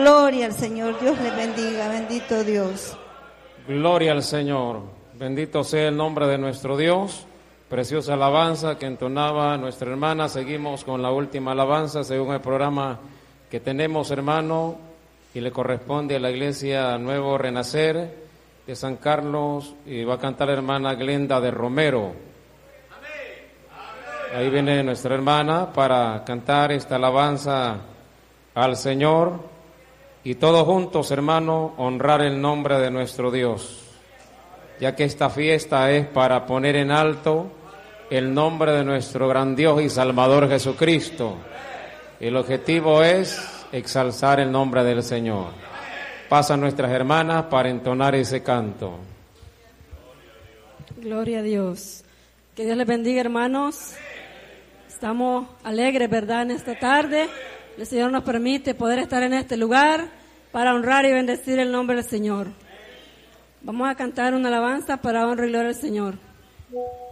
Gloria al Señor. Dios le bendiga. Bendito Dios. Gloria al Señor. Bendito sea el nombre de nuestro Dios. Preciosa alabanza que entonaba nuestra hermana. Seguimos con la última alabanza según el programa que tenemos, hermano, y le corresponde a la Iglesia Nuevo Renacer de San Carlos, y va a cantar la hermana Glenda de Romero. Ahí viene nuestra hermana para cantar esta alabanza al Señor, y todos juntos, hermano, honrar el nombre de nuestro Dios, ya que esta fiesta es para poner en alto el nombre de nuestro gran Dios y Salvador Jesucristo. El objetivo es exalzar el nombre del Señor. Pasan nuestras hermanas para entonar ese canto. Gloria a Dios. Que Dios les bendiga, hermanos. Estamos alegres, ¿verdad?, en esta tarde. El Señor nos permite poder estar en este lugar para honrar y bendecir el nombre del Señor. Vamos a cantar una alabanza para honra y gloria al Señor.